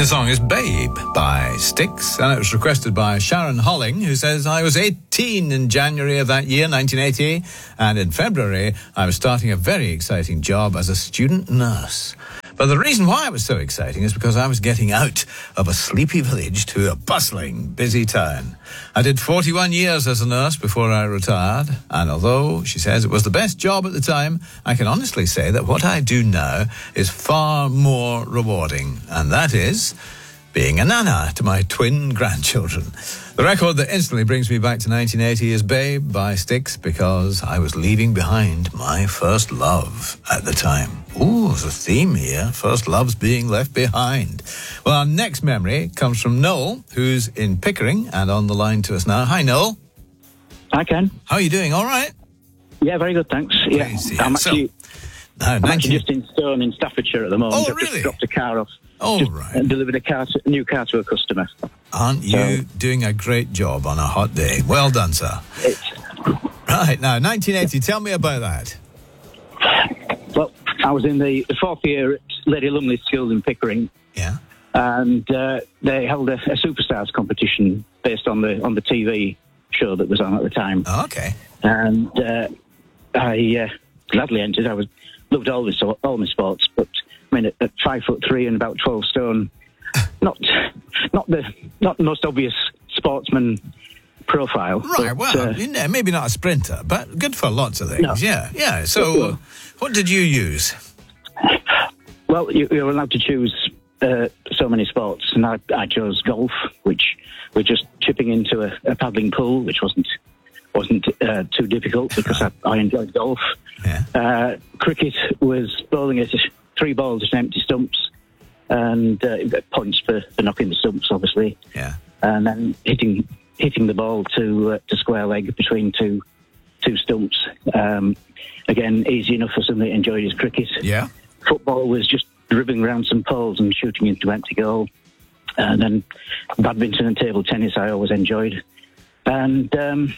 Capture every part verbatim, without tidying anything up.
The song is Babe by Styx, and it was requested by Sharon Holling, who says, I was eighteen in January of that year, nineteen eighty, and in February I was starting a very exciting job as a student nurse. But the reason why it was so exciting is because I was getting out of a sleepy village to a bustling, busy town. I did forty-one years as a nurse before I retired, and although she says it was the best job at the time, I can honestly say that what I do now is far more rewarding, and that is being a nana to my twin grandchildren. The record that instantly brings me back to nineteen eighty is Babe by Styx, because I was leaving behind my first love at the time. Ooh, there's a theme here. First loves being left behind. Well, our next memory comes from Noel, who's in Pickering and on the line to us now. Hi, Noel. Hi, Ken. How are you doing? All right? Yeah, very good, thanks. Yeah, I'm actually, so, no, I'm nineteen... actually just in Stone in Staffordshire at the moment. Oh, I've really? just dropped a car off. Oh, just right. delivered a, car to, a new car to a customer. Aren't you so, doing a great job on a hot day? Well done, sir. It's... Right, now, nineteen eighty, tell me about that. Well, I was in the, the fourth year at Lady Lumley's School in Pickering. Yeah. And uh, they held a, a Superstars competition based on the on the T V show that was on at the time. Oh, okay. And uh, I uh, gladly entered. I was loved all my, all my sports, but I mean, at, at five foot three and about twelve stone, not not the not the most obvious sportsman profile. Right, but, well, uh, you know, maybe not a sprinter, but good for lots of things. No. Yeah, yeah. So, uh, what did you use? Well, you, you're allowed to choose uh, so many sports, and I, I chose golf, which we're just chipping into a, a paddling pool, which wasn't wasn't uh, too difficult because I, I enjoyed golf. Yeah. Uh, cricket was bowling at three balls at empty stumps, and uh, points for, for knocking the stumps, obviously. Yeah. And then hitting hitting the ball to uh, to square leg between two two stumps. Um, again, easy enough for somebody that enjoyed his cricket. Yeah. Football was just dribbling around some poles and shooting into empty goal. And then badminton and table tennis I always enjoyed. And um,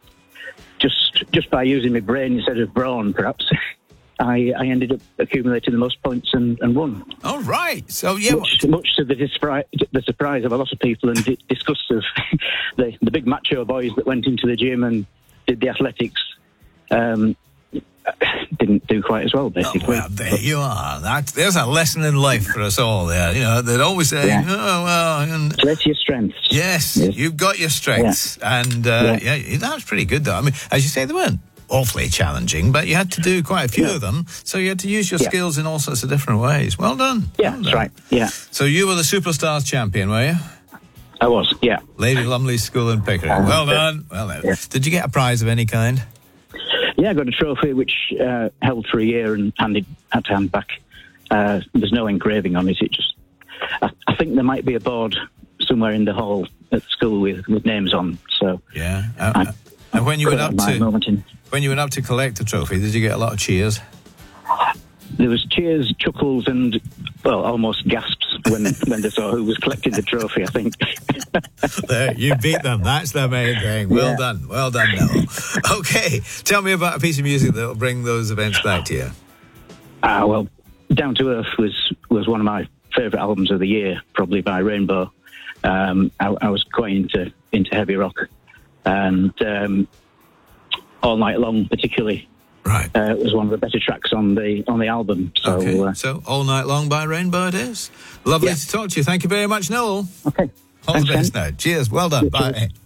just just by using my brain instead of brawn, perhaps, I, I ended up accumulating the most points and, and won. Oh, right. So, yeah. Much, much to the, dispri- the surprise of a lot of people and di- disgust of the, the big macho boys that went into the gym and did the athletics. Um, didn't do quite as well, basically. Oh, well, there you are. That, there's a lesson in life for us all there. You know, they'd always say, yeah. oh, well... And, Play to your strengths. yes, yes, you've got your strengths. Yeah. And, uh, yeah. yeah, that was pretty good, though. I mean, as you say, they weren't awfully challenging, but you had to do quite a few yeah. of them, so you had to use your yeah. skills in all sorts of different ways. Well done. Yeah, well done. That's right, yeah. So you were the Superstars champion, were you? I was, yeah. Lady Lumley's School in Pickering. Um, well done. Well done. Yeah. Did you get a prize of any kind? Yeah, I got a trophy which uh, held for a year and handed, had to hand back. Uh, there's no engraving on it. It just, I, I think there might be a board somewhere in the hall at school with, with names on. So yeah. Uh, I, and when you went up to in, when you went up to collect the trophy, did you get a lot of cheers? There was cheers, chuckles, and well, almost gasps when when they saw who was collecting the trophy. I think. There, you beat them. That's the main thing. Well yeah. done. Well done, Noel. Okay, tell me about a piece of music that will bring those events back to you. Ah, uh, well, Down to Earth was was one of my favourite albums of the year, probably by Rainbow. Um, I, I was quite into into heavy rock, and um, All Night Long, particularly. Right, uh, it was one of the better tracks on the on the album. So, okay. uh, so All Night Long by Rainbow it is. Lovely yeah. to talk to you. Thank you very much, Noel. Okay. All Thanks, the best Ken. now. Cheers. Well done. Cheers. Bye.